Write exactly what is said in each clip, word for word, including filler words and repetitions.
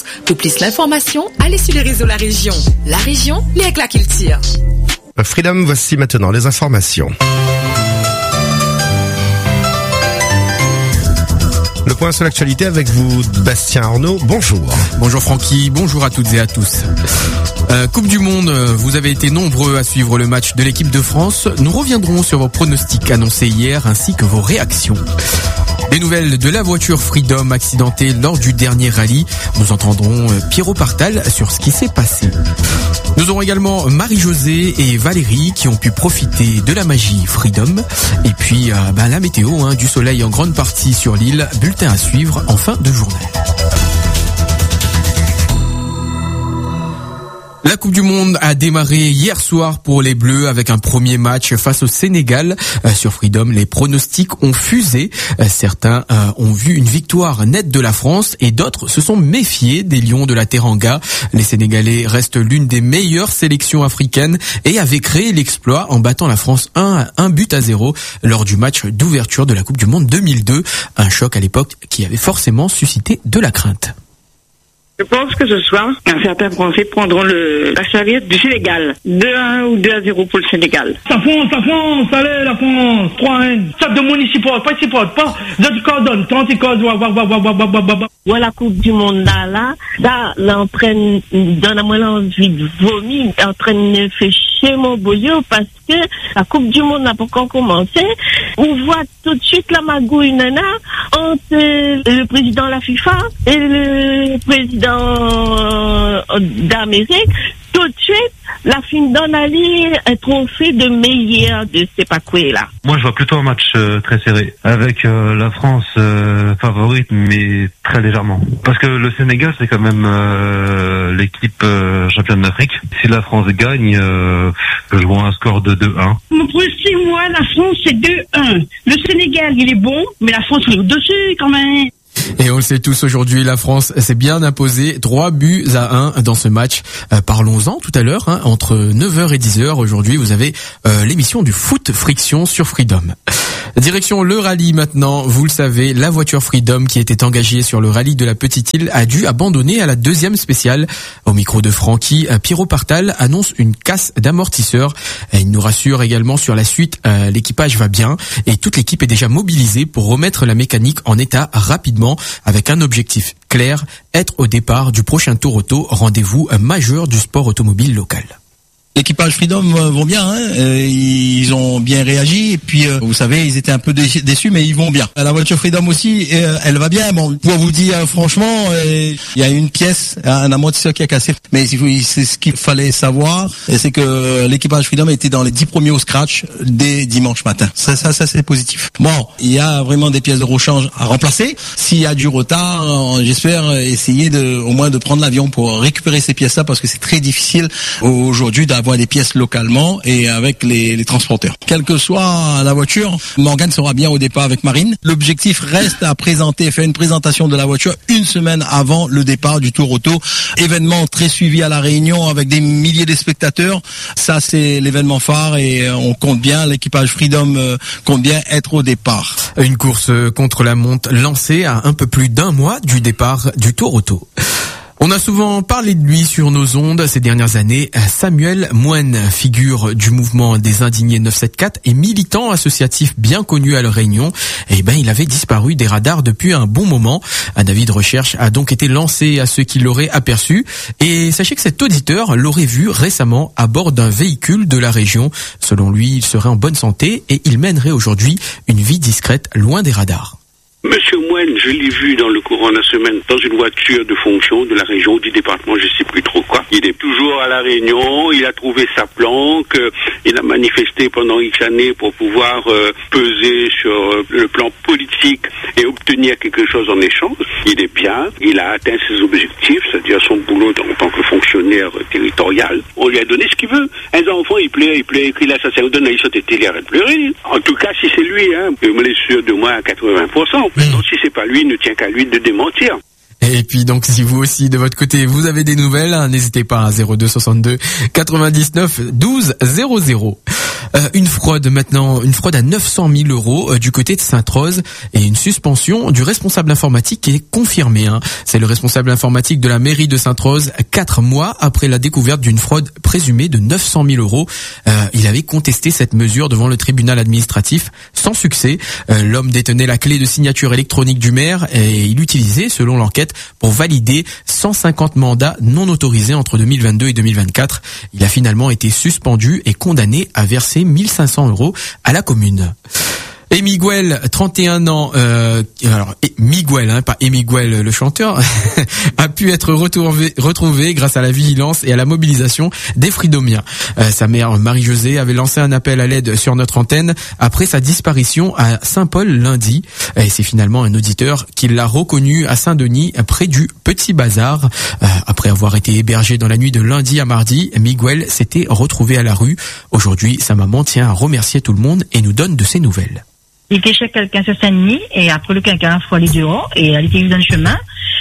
Pour plus d'informations, allez sur les réseaux La Région. La Région, les éclats qu'il tire. Freedom, voici maintenant les informations. Le point sur l'actualité avec vous, Bastien Arnaud. Bonjour. Bonjour Francky, bonjour à toutes et à tous. Euh, Coupe du Monde, vous avez été nombreux à suivre le match de l'équipe de France. Nous reviendrons sur vos pronostics annoncés hier ainsi que vos réactions. Des nouvelles de la voiture Freedom accidentée lors du dernier rallye. Nous entendrons Pierrot Partal sur ce qui s'est passé. Nous aurons également Marie-Josée et Valérie qui ont pu profiter de la magie Freedom. Et puis euh, bah, la météo, hein, du soleil en grande partie sur l'île. Bulletin à suivre en fin de journée. La Coupe du Monde a démarré hier soir pour les Bleus avec un premier match face au Sénégal. Euh, sur Freedom, les pronostics ont fusé. Euh, certains euh, ont vu une victoire nette de la France et d'autres se sont méfiés des Lions de la Teranga. Les Sénégalais restent l'une des meilleures sélections africaines et avaient créé l'exploit en battant la France un à un but à zéro lors du match d'ouverture de la Coupe du Monde deux mille deux. Un choc à l'époque qui avait forcément suscité de la crainte. Je pense que ce soir, certains Français prendront le, la charrette du Sénégal. deux à un ou deux à zéro pour le Sénégal. Ça fonce, ça fonce, allez la France, trois à un. Ça de municipal, pas de pas. Je coordonne, trente codes, wa wa wa wa wa wa wa wa. Voilà la Coupe du Monde là, là, ça l'entraîne, donne à moi l'envie de vomir, entraîne de faire chez mon boyau parce que la Coupe du Monde n'a pas encore commencé. On voit tout de suite la magouille nana entre le président de la FIFA et le président d'Amérique. Tout de suite, la fin donne à lire un trophée de meilleur de c'est pas quoi là. Moi, je vois plutôt un match euh, très serré, avec euh, la France euh, favorite, mais très légèrement. Parce que le Sénégal, c'est quand même euh, l'équipe euh, championne d'Afrique. Si la France gagne, euh, je vois un score de deux un. Pour six mois, la France, c'est deux un. Le Sénégal, il est bon, mais la France, il est au-dessus quand même. Et on le sait tous aujourd'hui, la France s'est bien imposée, trois buts à un dans ce match. Euh, parlons-en tout à l'heure, hein, entre neuf heures et dix heures aujourd'hui, vous avez euh, l'émission du Foot Friction sur Freedom. Direction le rallye maintenant, vous le savez, la voiture Freedom qui était engagée sur le rallye de la Petite Île a dû abandonner à la deuxième spéciale. Au micro de Francky, Pierrot Partal annonce une casse d'amortisseur. Et il nous rassure également sur la suite, euh, l'équipage va bien et toute l'équipe est déjà mobilisée pour remettre la mécanique en état rapidement avec un objectif clair, être au départ du prochain Tour Auto, rendez-vous majeur du sport automobile local. L'équipage Freedom vont bien, hein. euh, ils ont bien réagi et puis euh, vous savez ils étaient un peu déçus mais ils vont bien. La voiture Freedom aussi, euh, elle va bien. Bon, pour vous dire euh, franchement, il euh, y a une pièce, un amortisseur qui a cassé, mais c'est ce qu'il fallait savoir, c'est que l'équipage Freedom était dans les dix premiers au scratch dès dimanche matin. Ça, ça, ça c'est positif. Bon, il y a vraiment des pièces de rechange à remplacer. S'il y a du retard, euh, j'espère essayer de, au moins de prendre l'avion pour récupérer ces pièces-là parce que c'est très difficile aujourd'hui d'avoir des pièces localement et avec les, les transporteurs. Quelle que soit la voiture, Morgane sera bien au départ avec Marine. L'objectif reste à présenter, faire une présentation de la voiture une semaine avant le départ du Tour Auto. Événement très suivi à La Réunion avec des milliers de spectateurs. Ça, c'est l'événement phare et on compte bien, l'équipage Freedom compte bien être au départ. Une course contre la montre lancée à un peu plus d'un mois du départ du Tour Auto. On a souvent parlé de lui sur nos ondes ces dernières années. Samuel Moine, figure du mouvement des indignés neuf cent soixante-quatorze et militant associatif bien connu à La Réunion. Eh ben, il avait disparu des radars depuis un bon moment. Un avis de recherche a donc été lancé à ceux qui l'auraient aperçu. Et sachez que cet auditeur l'aurait vu récemment à bord d'un véhicule de la région. Selon lui, il serait en bonne santé et il mènerait aujourd'hui une vie discrète loin des radars. Monsieur Moine, je l'ai vu dans le courant de la semaine dans une voiture de fonction de la région, du département, je sais plus trop quoi. Il est toujours à La Réunion, il a trouvé sa planque, il a manifesté pendant X années pour pouvoir euh, peser sur euh, le plan politique et obtenir quelque chose en échange. Il est bien, il a atteint ses objectifs, c'est-à-dire son boulot en tant que fonctionnaire territorial. On lui a donné ce qu'il veut. Un enfant, il pleure, il pleure, il crie l'assassin, on donne à il saute et il arrête de pleurer. En tout cas, si c'est lui, hein, je me l'ai sûr de moi à quatre-vingts pour cent. Maintenant, si c'est pas lui, il ne tient qu'à lui de démentir. Et puis donc si vous aussi de votre côté vous avez des nouvelles, hein, n'hésitez pas à zéro deux soixante-deux quatre-vingt-dix-neuf douze zéro zéro. Euh, une fraude maintenant, une fraude à neuf cent mille euros euh, du côté de Sainte-Rose et une suspension du responsable informatique qui est confirmée. Hein. C'est le responsable informatique de la mairie de Sainte-Rose, quatre mois après la découverte d'une fraude présumée de neuf cent mille euros. Euh, il avait contesté cette mesure devant le tribunal administratif sans succès. Euh, l'homme détenait la clé de signature électronique du maire et il utilisait, selon l'enquête, pour valider cent cinquante mandats non autorisés entre deux mille vingt-deux et deux mille vingt-quatre. Il a finalement été suspendu et condamné à verser mille cinq cents euros à la commune. Et Miguel, trente et un ans, euh, alors Miguel, hein, pas Emiguel le chanteur, a pu être retrouvé, retrouvé grâce à la vigilance et à la mobilisation des Fridomiens. Euh, sa mère Marie-Josée avait lancé un appel à l'aide sur notre antenne après sa disparition à Saint-Paul lundi. Et c'est finalement un auditeur qui l'a reconnu à Saint-Denis, près du Petit Bazar. Euh, après avoir été hébergé dans la nuit de lundi à mardi, Miguel s'était retrouvé à la rue. Aujourd'hui, sa maman tient à remercier tout le monde et nous donne de ses nouvelles. Il était chez quelqu'un sur Saint-Denis et après le quelqu'un a foiré dehors et elle était dans le chemin.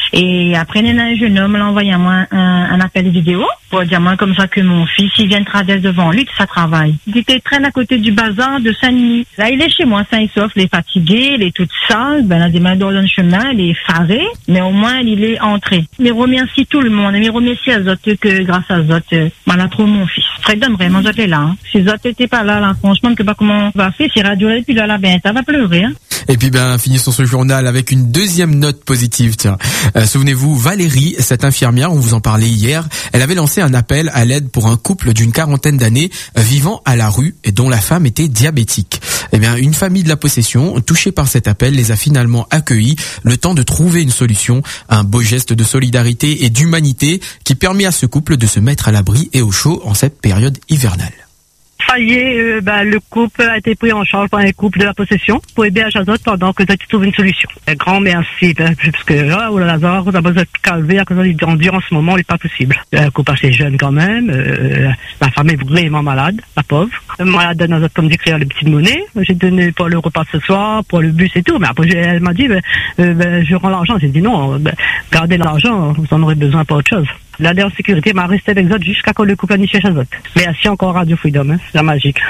Et après, un jeune homme l'a envoyé à moi un, un appel vidéo pour dire moi comme ça que mon fils, il vient de traverser devant lui, que ça travaille. Il était traîne à côté du bazar de Saint-Denis. Là, il est chez moi, sain et sauf, il est fatigué, il est toute sale, ben, il a des mains dans le chemin, il est effaré, mais au moins, il est entré. Mais remercie tout le monde, mais remercie à Zot que grâce à Zot, euh, mal a trop mon fils. Freedom, vraiment, Zot est là, hein. Si Zot était pas là, là, franchement, que pas comment on va faire, si Radio et puis là, là, ben, ça va pleurer, hein. Et puis ben finissons ce journal avec une deuxième note positive. Tiens, euh, souvenez-vous, Valérie, cette infirmière, on vous en parlait hier, elle avait lancé un appel à l'aide pour un couple d'une quarantaine d'années euh, vivant à la rue et dont la femme était diabétique. Eh bien, une famille de la possession, touchée par cet appel, les a finalement accueillis, le temps de trouver une solution, un beau geste de solidarité et d'humanité qui permet à ce couple de se mettre à l'abri et au chaud en cette période hivernale. Ça y est, euh, bah, le couple a été pris en charge par un couple de la possession pour aider à Jazot pendant que tu trouves une solution. Un grand merci, parce que là, oh là là, on a besoin de calmer à cause de l'endure en ce moment, il n'est pas possible. Un couple assez jeune quand même, euh, la femme est vraiment malade, la pauvre. Malade de Jazot, comme dit, créer les petites monnaies. J'ai donné pour le repas ce soir, pour le bus et tout, mais après, elle m'a dit, ben, euh, ben, je rends l'argent. J'ai dit non, ben, gardez l'argent, vous en aurez besoin pour autre chose. La dernière sécurité m'a resté avec Zot jusqu'à quand le couple a niché chez Zot. Merci encore Radio Freedom, hein, c'est la magique.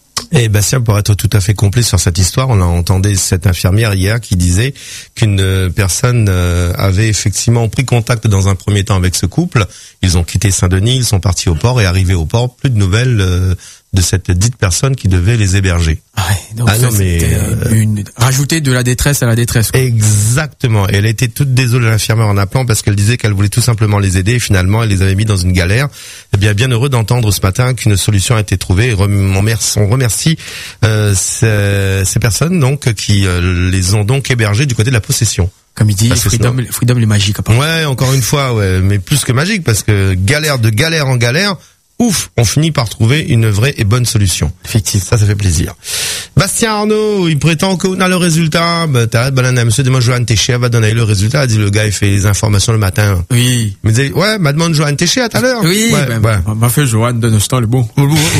Et Bastien, pour être tout à fait complet sur cette histoire, on a entendu cette infirmière hier qui disait qu'une personne avait effectivement pris contact dans un premier temps avec ce couple. Ils ont quitté Saint-Denis, ils sont partis au port et arrivés au port, plus de nouvelles de cette dite personne qui devait les héberger. Ah ouais, donc ah ça, non, mais euh, une rajouter de la détresse à la détresse, quoi. Exactement. Et elle était toute désolée, l'infirmière, en appelant parce qu'elle disait qu'elle voulait tout simplement les aider et finalement elle les avait mis dans une galère. Eh bien, bien heureux d'entendre ce matin qu'une solution a été trouvée. Et on remercie euh, ces, ces personnes donc qui euh, les ont donc hébergés du côté de la possession. Comme il dit, Freedom, sinon... Freedom les magiques. Apparemment. Ouais, encore une fois, ouais, mais plus que magique parce que galère de galère en galère. Ouf, on finit par trouver une vraie et bonne solution. Effectivement. Ça, ça fait plaisir. Bastien Arnaud, il prétend qu'on a le résultat. Bah, t'arrêtes, bah, là, monsieur demande Johan Téchéa va donner le résultat. Il dit, le gars, il fait les informations le matin. Oui. Il me dit, ouais, m'a demandé Johan Téchéa tout à l'heure. Oui, ouais, ben, ouais. m'a fait Johan de Nostan, le bon.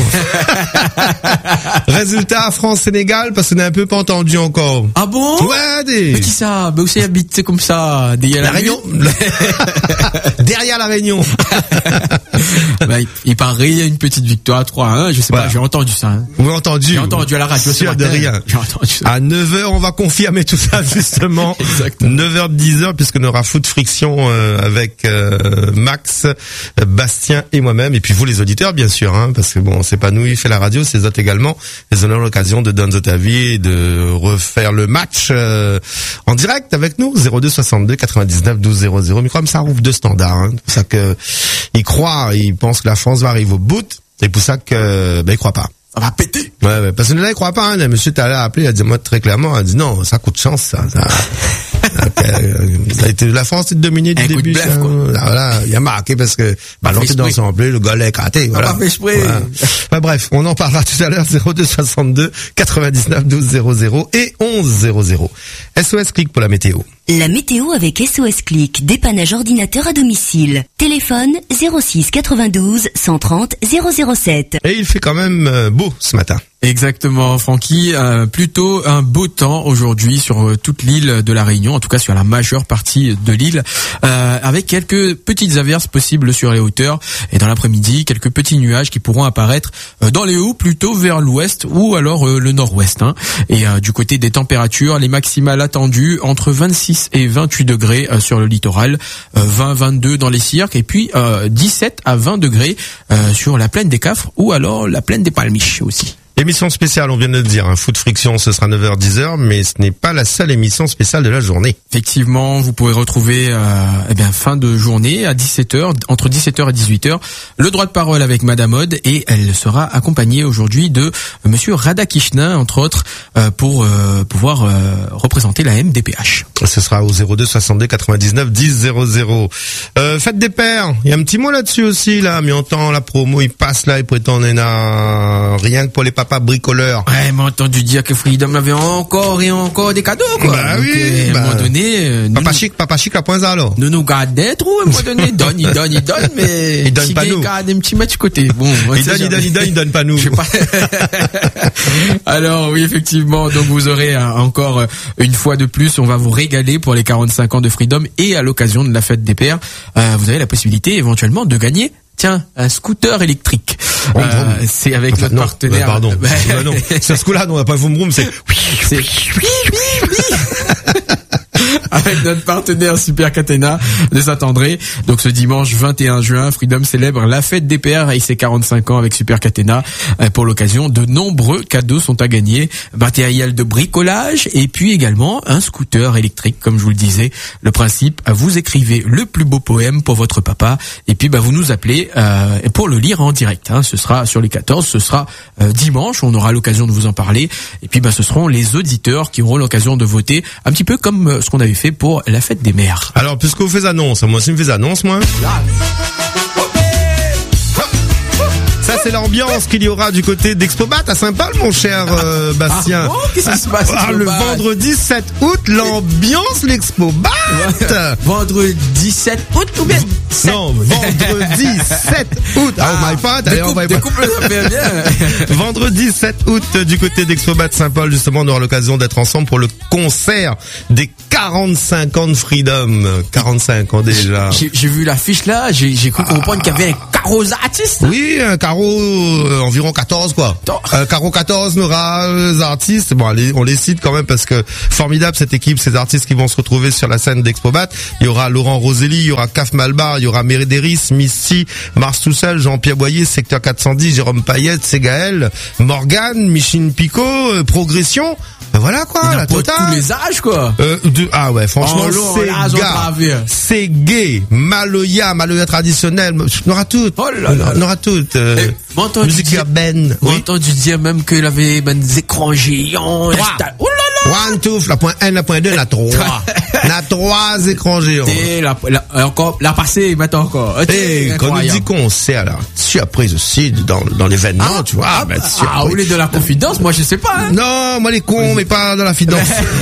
Résultat, France-Sénégal, parce qu'on n'a un peu pas entendu encore. Ah bon? Ouais, des... Mais qui ça? Ben, où c'est habité comme ça? Derrière la, la Réunion. Derrière la Réunion. Ben, il paraît, il y a une petite victoire, trois à un, je sais voilà. pas, j'ai entendu ça. Hein. Vous avez entendu? J'ai entendu à la radio ce matin. De rien. J'ai entendu ça. À neuf heures, on va confirmer tout ça, justement. Exactement. neuf heures, dix heures, puisqu'on aura Foot Friction euh, avec euh, Max, Bastien et moi-même. Et puis vous, les auditeurs, bien sûr, hein, parce que bon, c'est pas nous, il fait la radio, c'est Zot également. Ils ont l'occasion de donner Zot avis et de refaire le match euh, en direct avec nous. zéro deux soixante-deux quatre-vingt-dix-neuf douze zéro zéro. Mais comme ça rouvre deux standards, hein. C'est pour ça que ils croient, ils pensent que la France va arriver au bout. C'est pour ça que ben ils croient pas. Ça va péter. Ouais, ouais, parce que là, il croit pas, hein. Le monsieur, t'as là appelé, il a dit, moi, très clairement, il a dit, non, ça coûte chance, ça. ça, ça a été, la France est dominée du un début. Coup de bluff, quoi. Voilà, il a marqué parce que, ballon était dans son blé, le gars l'a éclaté, voilà. Pas fait exprès. Voilà. Enfin, bref, on en parlera tout à l'heure, zéro deux soixante-deux quatre-vingt-dix-neuf douze zéro zéro et onze zéro zéro. S O S Click pour la météo. La météo avec S O S Click, dépannage ordinateur à domicile. Téléphone zéro six quatre-vingt-douze cent trente zéro zéro sept. Et il fait quand même beau ce matin. Exactement, Francky. Euh, plutôt un beau temps aujourd'hui sur euh, toute l'île de la Réunion, en tout cas sur la majeure partie de l'île, euh, avec quelques petites averses possibles sur les hauteurs. Et dans l'après-midi, quelques petits nuages qui pourront apparaître euh, dans les hauts, plutôt vers l'ouest ou alors euh, le nord-ouest. Hein. Et euh, du côté des températures, les maximales attendues entre vingt-six et vingt-huit degrés euh, sur le littoral, euh, vingt à vingt-deux dans les cirques, et puis euh, dix-sept à vingt degrés euh, sur la plaine des Cafres ou alors la plaine des Palmiches aussi. Émission spéciale, on vient de le dire, un Foot Friction, ce sera neuf heures dix heures, mais ce n'est pas la seule émission spéciale de la journée. Effectivement, vous pourrez retrouver euh, eh bien fin de journée à dix-sept heures, entre dix-sept heures et dix-huit heures, le droit de parole avec Madame Odd, et elle sera accompagnée aujourd'hui de euh, Monsieur Radakishna, entre autres, euh, pour euh, pouvoir euh, représenter la M D P H. Ce sera au zéro deux soixante-deux quatre-vingt-dix-neuf dix zéro zéro. Euh, fête des pères, il y a un petit mot là-dessus aussi, là, mais on entend la promo, il passe là, il prétend rien que pour les papas. Pas bricoleur. Ouais, m'a entendu dire que Freedom avait encore et encore des cadeaux, quoi. Bah donc, oui, euh, bah, à un moment donné, euh, Papa Chic, Papa Chic, la point ça, alors. Nous nous garde des trous, à un moment donné. Donne, il donne, il donne, mais. Il donne si pas nous. Il garde un petit match côté. Bon. Il donne, il donne, il donne, il donne pas nous. Je sais pas. Alors, oui, effectivement. Donc, vous aurez euh, encore euh, une fois de plus, on va vous régaler pour les quarante-cinq ans de Freedom et à l'occasion de la fête des pères, euh, vous avez la possibilité éventuellement de gagner tiens, un scooter électrique. Oh, euh, c'est avec enfin, notre non, partenaire. Bah, pardon. Bah, non. C'est ce coup-là, non, on va pas vroom vroom, c'est. c'est... Avec notre partenaire Super Catena de Saint-André. Donc ce dimanche vingt et un juin, Freedom célèbre la fête des pères et ses quarante-cinq ans avec Super Catena. Pour l'occasion, de nombreux cadeaux sont à gagner. Matériel de bricolage et puis également un scooter électrique, comme je vous le disais. Le principe, vous écrivez le plus beau poème pour votre papa et puis bah, vous nous appelez euh, pour le lire en direct. Hein. Ce sera sur les quatorze, ce sera euh, dimanche, on aura l'occasion de vous en parler. Et puis bah, ce seront les auditeurs qui auront l'occasion de voter, un petit peu comme euh, ce qu'on avait fait pour la fête des mères. Alors, puisque vous faites annonce, moi aussi je me fais annonce, moi. Ça, c'est l'ambiance qu'il y aura du côté d'Expobat à Saint-Paul, mon cher euh, Bastien. Ah, oh, qu'est-ce qui se passe, ah, le vendredi sept août, l'ambiance l'Expobat. Vendredi sept août ou bien sept Non, vendredi sept août. Ah, oh my god, allez, on va y Vendredi sept août, du côté d'Expobat Saint-Paul, justement, on aura l'occasion d'être ensemble pour le concert des quarante-cinq ans de Freedom. quarante-cinq ans déjà. J'ai, j'ai vu l'affiche là, j'ai, j'ai cru comprendre qu'il y avait un carreau artiste. Oui, un carreau euh, environ quatorze quoi. Euh, carreau quatorze, Nora, les artistes. Bon, allez, on les cite quand même parce que formidable cette équipe, ces artistes qui vont se retrouver sur la scène d'Expobat. Il y aura Laurent Roselli, il y aura Caf Malbar, il y aura Mérédéris, Missy, Mars Toussel, Jean-Pierre Boyer, Secteur quatre cent dix, Jérôme Payette, Ségaël, Morgane, Michine Picot, euh, Progression. Ben voilà quoi, la totale. Tous les âges quoi. Euh, de, ah ouais, franchement, oh, c'est gars, c'est gay, Maloya, Maloya traditionnel, on aura tout. Oh là là, on aura tout. Euh, eh, musique urbaine. Oui. Entendu dire même qu'il avait ben, des écrans géants. Oh là là. One, two, la point un, la point deux, la trois. La trois écrans géants. Et la, la, encore, la passée, maintenant encore. Et quand on dit concert, là, surprise aussi, dans, dans l'événement, ah, tu vois. Ah, ben, ah, vous voulez de la confidence? Moi, je sais pas, hein. Non, moi, les cons, mais pas dans la fidance.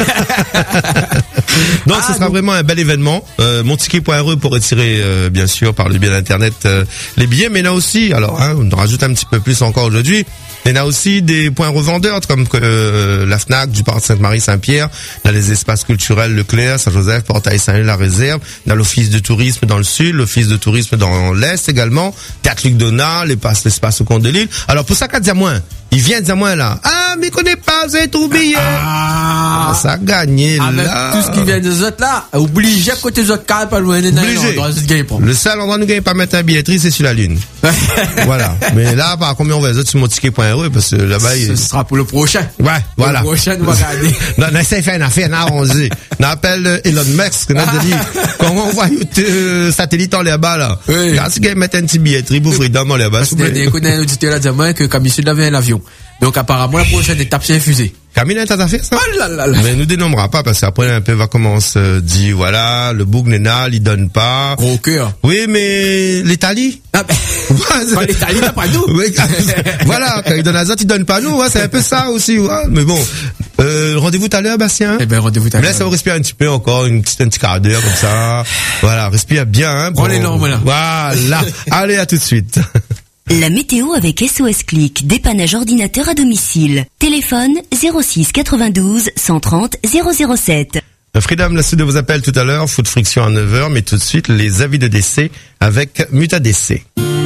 Donc, ah, ce sera donc... vraiment un bel événement. Euh, monticket point r e pour retirer, euh, bien sûr, par le biais d'internet, euh, les billets, mais là aussi, alors, hein, on en rajoute un petit peu plus encore aujourd'hui. Il y en a aussi des points revendeurs comme euh, la Fnac du Parc Sainte-Marie-Saint-Pierre, dans les espaces culturels Leclerc, Saint-Joseph, Portail Saint-Leu, la Réserve, dans l'office de tourisme dans le sud, l'office de tourisme dans l'est également, Théâtre Luc Donat, l'espace, l'espace au Comte de Lille. Alors pour ça qu'à dire moins, il vient dire moins là. Ah, mais connais pas, vous avez tout oublié. Ah, ça a gagné avec là. Tout ce qui vient des autres là, obligé à côté des autres cas, pas loin. Obligé. Le seul endroit où nous gagnons pas mettre un billetterie, c'est sur la Lune. Voilà. Mais là, par combien on va les autres sur monticket point r e parce que là-bas, ce il... sera pour le prochain. Ouais, voilà. Le prochain, on va regarder. Non, on essaie de faire une affaire, on a arrangé. On appelle Elon Musk, on a dit, comment on voit le satellite en là-bas, là. Oui. Quand tu mettre un petit billetterie pour Freedom en là-bas, s'il vous plaît. Il y a un auditeur là, dire que comme ici, il avait un avion. Donc, apparemment, la prochaine étape, c'est infusée. Camille, t'as affaire, ça? Oh là là là. Mais nous dénommera pas, parce qu'après, un peu, va commencer, euh, dit, voilà, le bouc nénal, il donne pas. Gros cœur. Oui, mais, l'Italie? Ah, ben, l'Italie, t'as pas nous. Oui, voilà, quand il donne à Zot, il donne pas nous, hein, c'est un peu ça aussi, ouais. Mais bon, euh, rendez-vous tout à l'heure, Bastien? Eh ben, rendez-vous tout à l'heure. Laisse, on respire un petit peu encore, une petite, un petit quart d'heure, comme ça. Voilà, respire bien, hein. Prends les longs, voilà. Voilà. Allez, à tout de suite. La météo avec S O S Click, dépannage ordinateur à domicile. Téléphone zéro six quatre-vingt-douze cent trente zéro zéro sept. Freedom, la suite de vos appels tout à l'heure, Foot Friction à neuf heures, mais tout de suite les avis de décès avec Mutadc.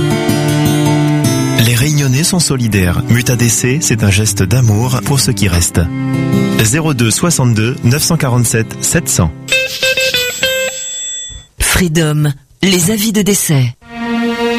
Les Réunionnais sont solidaires. Mutadc, c'est un geste d'amour pour ceux qui restent. zéro deux soixante-deux neuf cent quarante-sept sept cents. Freedom, les avis de décès.